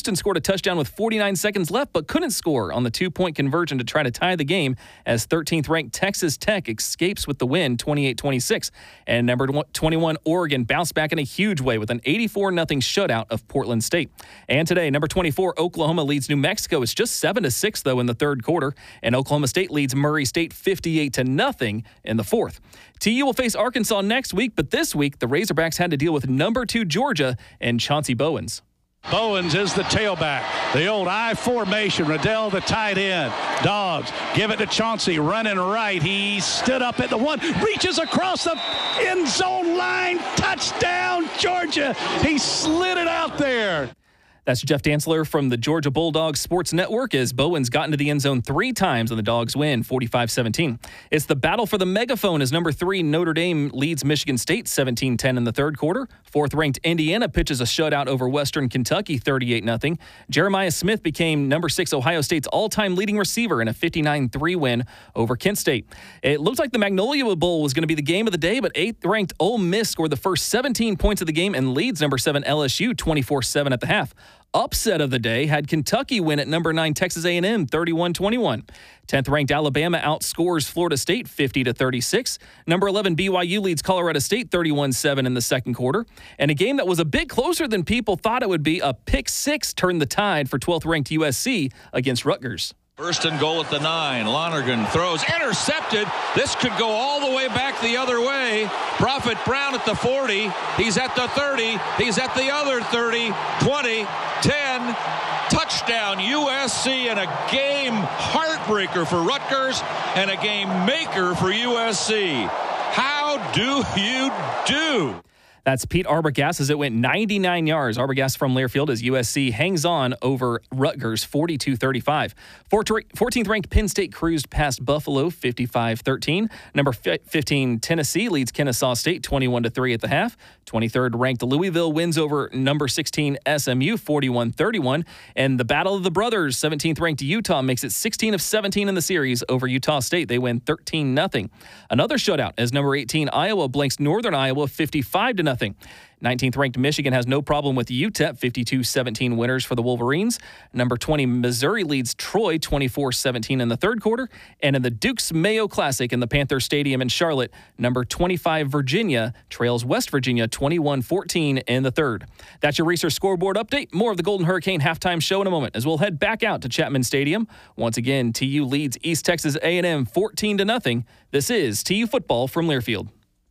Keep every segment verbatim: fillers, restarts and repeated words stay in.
Houston scored a touchdown with forty-nine seconds left, but couldn't score on the two-point conversion to try to tie the game as thirteenth-ranked Texas Tech escapes with the win, twenty-eight twenty-six. And number twenty-one, Oregon bounced back in a huge way with an eighty-four nothing shutout of Portland State. And today, number twenty-four, Oklahoma leads New Mexico. It's just seven to six, though, in the third quarter. And Oklahoma State leads Murray State fifty-eight to nothing in the fourth. T U will face Arkansas next week, but this week, the Razorbacks had to deal with number two Georgia and Chauncey Bowens. Bowens is the tailback. The old I formation. Riddell the tight end. Dogs give it to Chauncey running right. He stood up at the one. Reaches across the end zone line. Touchdown, Georgia. He slid it out there. That's Jeff Dantzler from the Georgia Bulldogs Sports Network as Bowens got into the end zone three times and the Dogs win forty-five seventeen. It's the battle for the megaphone as number three Notre Dame leads Michigan State seventeen ten in the third quarter. Fourth-ranked Indiana pitches a shutout over Western Kentucky thirty-eight nothing. Jeremiah Smith became number six Ohio State's all-time leading receiver in a fifty-nine three win over Kent State. It looked like the Magnolia Bowl was going to be the game of the day, but eighth-ranked Ole Miss scored the first seventeen points of the game and leads number seven L S U twenty-four seven at the half. Upset of the day had Kentucky win at number nine Texas A and M thirty-one twenty-one. tenth-ranked Alabama outscores Florida State fifty to thirty-six. Number eleven B Y U leads Colorado State thirty-one seven in the second quarter. And a game that was a bit closer than people thought it would be, a pick six turned the tide for twelfth-ranked U S C against Rutgers. First and goal at the nine. Lonergan throws, intercepted. This could go all the way back the other way. Prophet Brown at the forty. He's at the thirty. He's at the other thirty. twenty, ten. Touchdown U S C, and a game heartbreaker for Rutgers and a game maker for U S C. How do you do? That's Pete Arbogast as it went ninety-nine yards. Arbogast from Learfield as U S C hangs on over Rutgers forty-two thirty-five. fourteenth-ranked Penn State cruised past Buffalo fifty-five thirteen. Number fifteen Tennessee leads Kennesaw State twenty-one to three at the half. twenty-third-ranked Louisville wins over number sixteen S M U forty-one thirty-one. And the Battle of the Brothers, seventeenth-ranked Utah makes it sixteen of seventeen in the series over Utah State. They win thirteen nothing. Another shutout as number eighteen Iowa blanks Northern Iowa fifty-five to nothing. nineteenth-ranked Michigan has no problem with U T E P, fifty-two seventeen winners for the Wolverines. Number twenty Missouri leads Troy twenty-four seventeen in the third quarter. And in the Duke's Mayo Classic in the Panther Stadium in Charlotte, number twenty-five Virginia trails West Virginia twenty-one fourteen in the third. That's your Research Scoreboard update. More of the Golden Hurricane halftime show in a moment as we'll head back out to Chapman Stadium. Once again, T U leads East Texas A and M fourteen to nothing. This is T U football from Learfield.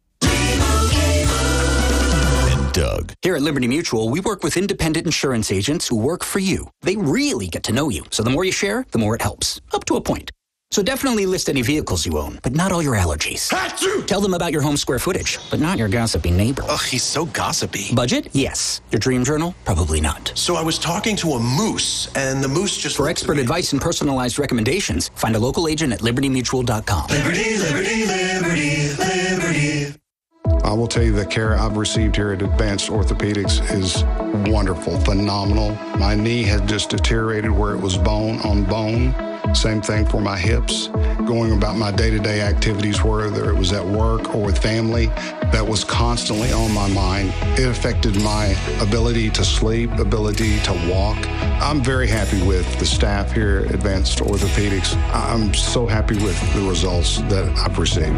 Doug. Here at Liberty Mutual, we work with independent insurance agents who work for you. They really get to know you, so the more you share, the more it helps, up to a point. So definitely list any vehicles you own, but not all your allergies. Achoo! Tell them about your home square footage, but not your gossipy neighbor. Ugh, he's so gossipy. Budget? Yes. Your dream journal? Probably not. So I was talking to a moose, and the moose just... For expert advice and personalized recommendations, find a local agent at liberty mutual dot com. Liberty, liberty, liberty, liberty. I will tell you the care I've received here at Advanced Orthopedics is wonderful, phenomenal. My knee had just deteriorated where it was bone on bone. Same thing for my hips. Going about my day-to-day activities, whether it was at work or with family, that was constantly on my mind. It affected my ability to sleep, ability to walk. I'm very happy with the staff here at Advanced Orthopedics. I'm so happy with the results that I've received.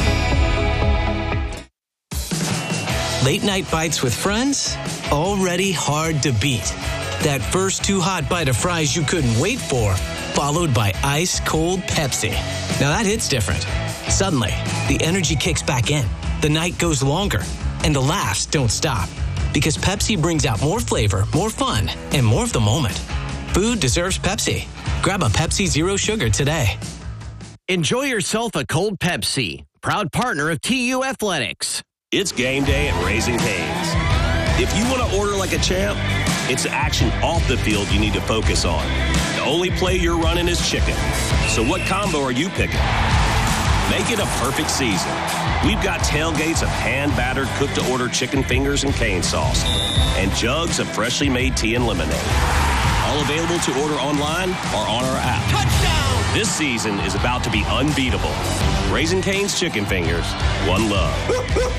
Late night bites with friends? Already hard to beat. That first too hot bite of fries you couldn't wait for, followed by ice cold Pepsi. Now that hits different. Suddenly, the energy kicks back in, the night goes longer, and the laughs don't stop. Because Pepsi brings out more flavor, more fun, and more of the moment. Food deserves Pepsi. Grab a Pepsi Zero Sugar today. Enjoy yourself a cold Pepsi, proud partner of T U Athletics. It's game day at Raising Cane's. If you want to order like a champ, it's the action off the field you need to focus on. The only play you're running is chicken. So what combo are you picking? Make it a perfect season. We've got tailgates of hand-battered, cooked-to-order chicken fingers and cane sauce, and jugs of freshly made tea and lemonade. All available to order online or on our app. Touchdown! This season is about to be unbeatable. Raising Cane's Chicken Fingers, one love.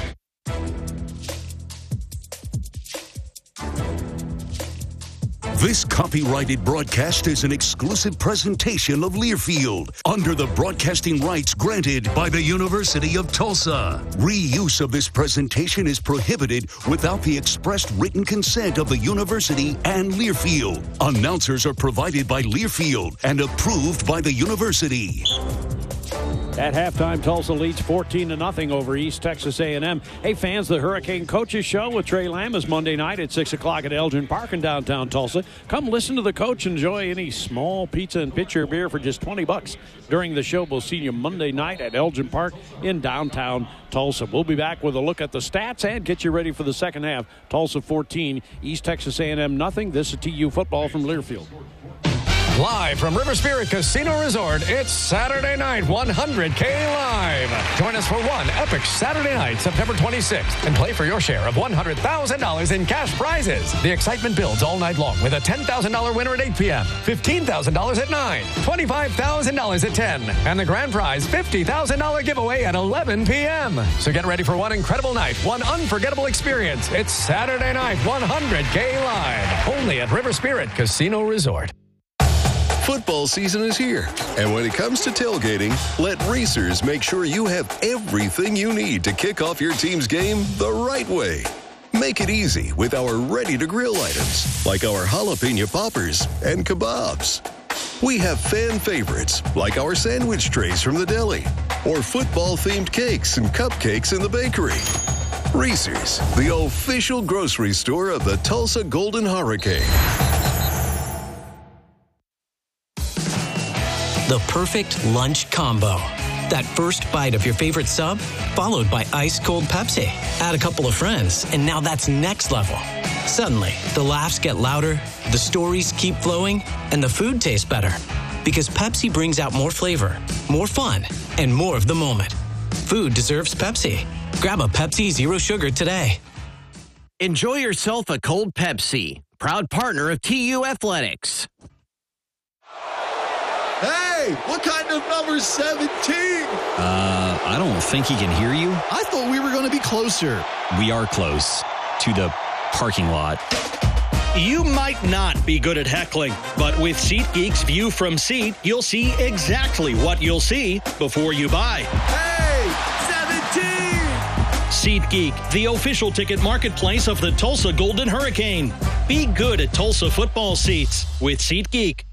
This copyrighted broadcast is an exclusive presentation of Learfield under the broadcasting rights granted by the University of Tulsa. Reuse of this presentation is prohibited without the expressed written consent of the university and Learfield. Announcers are provided by Learfield and approved by the university. At halftime, Tulsa leads fourteen to nothing over East Texas A and M. Hey, fans, the Hurricane Coaches Show with Trey Lamb is Monday night at six o'clock at Elgin Park in downtown Tulsa. Come listen to the coach. Enjoy any small pizza and pitcher beer for just twenty bucks during the show. We'll see you Monday night at Elgin Park in downtown Tulsa. We'll be back with a look at the stats and get you ready for the second half. Tulsa fourteen, East Texas A and M nothing. This is T U football from Learfield. Live from River Spirit Casino Resort, it's Saturday night one hundred K Live. Join us for one epic Saturday night, September twenty-sixth, and play for your share of one hundred thousand dollars in cash prizes. The excitement builds all night long with a ten thousand dollars winner at eight p.m., fifteen thousand dollars at nine, twenty-five thousand dollars at ten, and the grand prize fifty thousand dollars giveaway at eleven p.m. So get ready for one incredible night, one unforgettable experience. It's Saturday night one hundred K Live, only at River Spirit Casino Resort. Football season is here, and when it comes to tailgating, let Reese's make sure you have everything you need to kick off your team's game the right way. Make it easy with our ready-to-grill items, like our jalapeno poppers and kebabs. We have fan favorites, like our sandwich trays from the deli, or football-themed cakes and cupcakes in the bakery. Reese's, the official grocery store of the Tulsa Golden Hurricane. The perfect lunch combo. That first bite of your favorite sub, followed by ice-cold Pepsi. Add a couple of friends, and now that's next level. Suddenly, the laughs get louder, the stories keep flowing, and the food tastes better. Because Pepsi brings out more flavor, more fun, and more of the moment. Food deserves Pepsi. Grab a Pepsi Zero Sugar today. Enjoy yourself a cold Pepsi. Proud partner of T U Athletics. Hey, what kind of number seventeen? Uh, I don't think he can hear you. I thought we were going to be closer. We are close to the parking lot. You might not be good at heckling, but with SeatGeek's View from Seat, you'll see exactly what you'll see before you buy. Hey, seventeen! SeatGeek, the official ticket marketplace of the Tulsa Golden Hurricane. Be good at Tulsa football seats with SeatGeek.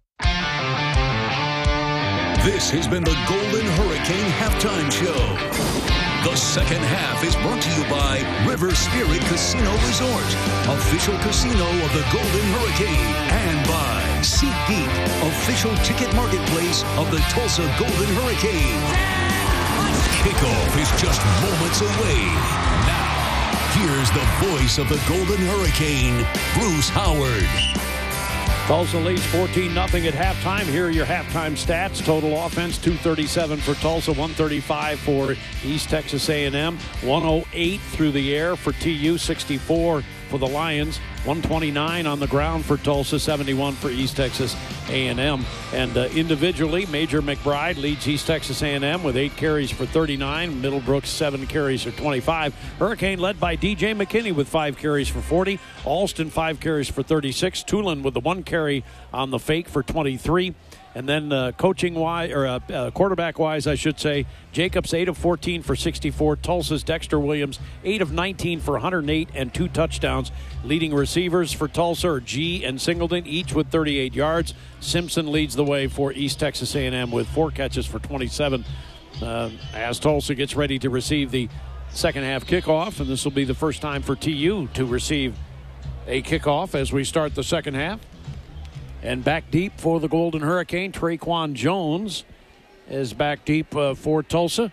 This has been the Golden Hurricane Halftime Show. The second half is brought to you by River Spirit Casino Resort, official casino of the Golden Hurricane, and by SeatGeek, official ticket marketplace of the Tulsa Golden Hurricane. Kickoff is just moments away. Now, here's the voice of the Golden Hurricane, Bruce Howard. Tulsa leads fourteen nothing at halftime. Here are your halftime stats. Total offense, two thirty-seven for Tulsa, one thirty-five for East Texas A and M, one oh eight through the air for T U, sixty-four for the Lions, one twenty-nine on the ground for Tulsa, seventy-one for East Texas A and M. And uh, individually, Major McBride leads East Texas A and M with eight carries for thirty-nine. Middlebrook, seven carries for twenty-five. Hurricane led by D J McKinney with five carries for forty. Alston, five carries for thirty-six. Tulin with the one carry on the fake for twenty-three. And then uh, coaching-wise, or uh, uh, quarterback-wise, I should say, Jacobs, eight of fourteen for sixty-four. Tulsa's Dexter Williams, eight of nineteen for one hundred eight and two touchdowns. Leading receivers for Tulsa are G and Singleton, each with thirty-eight yards. Simpson leads the way for East Texas A and M with four catches for twenty-seven. Uh, as Tulsa gets ready to receive the second-half kickoff, and this will be the first time for T U to receive a kickoff as we start the second half. And back deep for the Golden Hurricane, Traquan Jones is back deep uh, for Tulsa,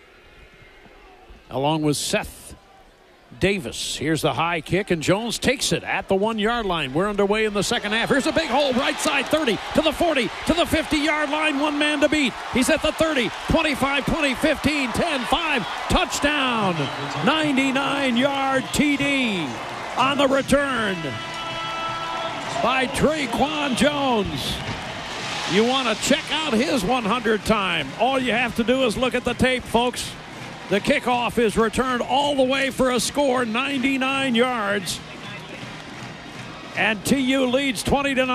along with Seth Davis. Here's the high kick, and Jones takes it at the one-yard line. We're underway in the second half. Here's a big hole, right side, thirty, to the forty, to the fifty-yard line, one man to beat. He's at the thirty, twenty-five, twenty, fifteen, ten, five, touchdown, ninety-nine-yard T D on the return by Traquan Jones. You want to check out his one hundred time. All you have to do is look at the tape, folks. The kickoff is returned all the way for a score, ninety-nine yards. And T U leads twenty to nine.